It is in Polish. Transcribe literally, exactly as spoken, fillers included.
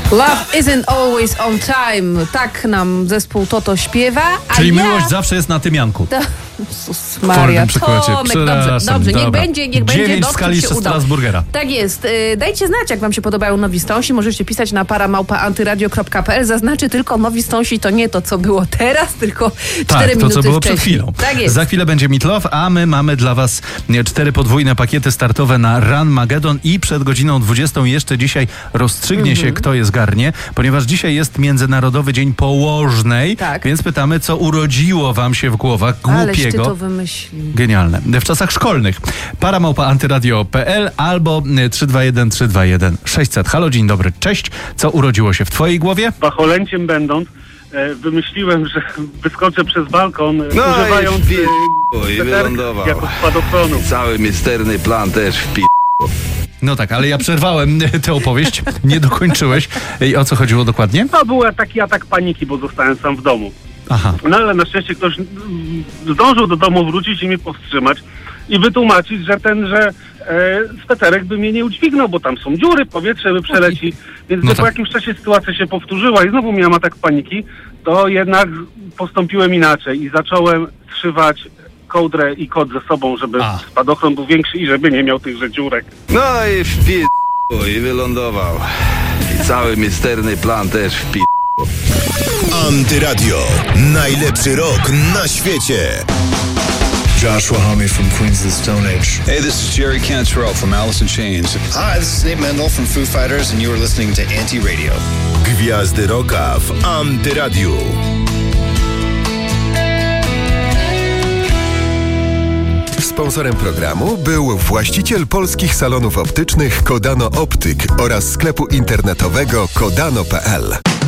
Love isn't always on time. Tak nam zespół Toto śpiewa. A Czyli ja... miłość zawsze jest na tymianku. To... Jezus Maria, Tomek, dobrze, dobrze, niech Dobra. będzie, niech będzie, Dziewięć w dowcip skali się udał. Strasburgera. Tak jest. Dajcie znać, jak wam się podobają Nowi Stąsi. Możecie pisać na paramałpa antyradio kropka p l. Zaznaczy tylko Nowi Stąsi to nie to, co było teraz, tylko cztery tak, minuty to, co było wcześniej. przed chwilą. Tak jest. Za chwilę będzie Meatloaf, a my mamy dla was cztery podwójne pakiety startowe na Run Magedon i przed godziną dwudziestą jeszcze dzisiaj rozstrzygnie Mhm. się, kto je zgarnie, ponieważ dzisiaj jest Międzynarodowy Dzień Położnej, Tak. więc pytamy, co urodziło wam się w głowach Aleś ty głupiego. to wymyślił. Genialne. W czasach szkolnych. Paramałpa antyradio kropka p l albo trzy dwa jeden trzy dwa jeden sześćset. Halo, dzień dobry, cześć. Co urodziło się w twojej głowie? Pacholęciem będąc, e, wymyśliłem, że wyskoczę przez balkon, No używając i, e, i sweterka wylądował. jako spadochronu. Cały misterny plan też w pi... No tak, ale ja przerwałem tę opowieść. Nie dokończyłeś. I o co chodziło dokładnie? To był taki atak paniki, bo zostałem sam w domu. Aha. No ale na szczęście ktoś mm, zdążył do domu wrócić i mnie powstrzymać i wytłumaczyć, że ten, że e, sweterek by mnie nie udźwignął, bo tam są dziury, powietrze by przeleci. Więc No gdy tak. po jakimś czasie sytuacja się powtórzyła i znowu miałem atak paniki, to jednak postąpiłem inaczej i zacząłem zszywać kołdrę i kot ze sobą, żeby A. spadochron był większy i żeby nie miał tychże dziurek. No i w pi... i wylądował. I cały misterny plan też w pi... Antyradio. Najlepszy rok na świecie. Joshua Homme from Queens of the Stone Age. Hey, this is Jerry Cantrell from Alice in Chains. Hi, this is Nate Mendel from Foo Fighters and you are listening to Anti-Radio. Gwiazdy rocka w Antyradiu. Sponsorem programu był właściciel polskich salonów optycznych Kodano Optyk oraz sklepu internetowego kodano kropka p l.